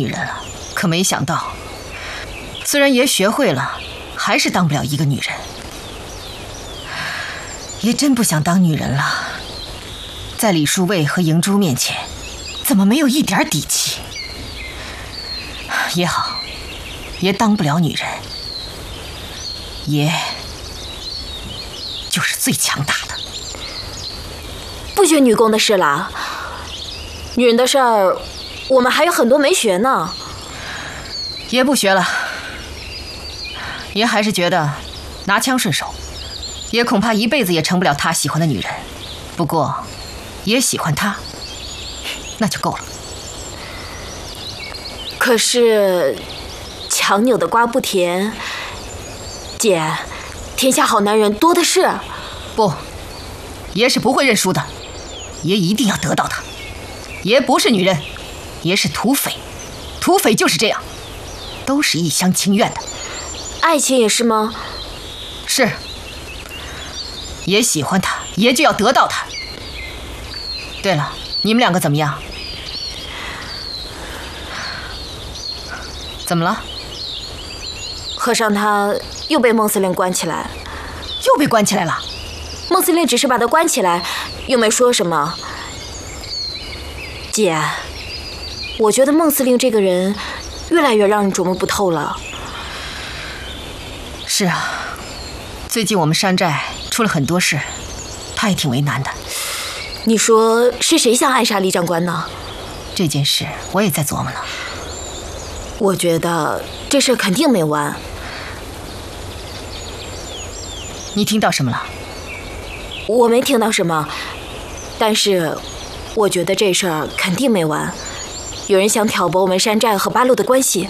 女人了，可没想到，虽然爷学会了，还是当不了一个女人。爷真不想当女人了，在李淑卫和银珠面前，怎么没有一点底气？也好，爷当不了女人，爷就是最强大的。 不学女工的事了，女人的事儿，我们还有很多没学呢。 爷不学了，爷还是觉得拿枪顺手。爷恐怕一辈子也成不了他喜欢的女人，不过爷喜欢她，那就够了。 可是强扭的瓜不甜，姐，天下好男人多的是。 不，爷是不会认输的，爷一定要得到她。爷不是女人，爷是土匪，土匪就是这样，都是一厢情愿的。 爱情也是吗？ 是。爷喜欢她，爷就要得到她。对了，你们两个怎么样？怎么了？ 和尚他又被孟司令关起来。 又被关起来了？ 孟司令只是把他关起来，又没说什么。姐，我觉得孟司令这个人越来越让人琢磨不透了。 是啊，最近我们山寨出了很多事，他也挺为难的。 你说是谁想暗杀李长官呢？ 这件事我也在琢磨呢。 我觉得这事肯定没完。 你听到什么了？ 我没听到什么，但是我觉得这事儿肯定没完。有人想挑拨我们山寨和八路的关系。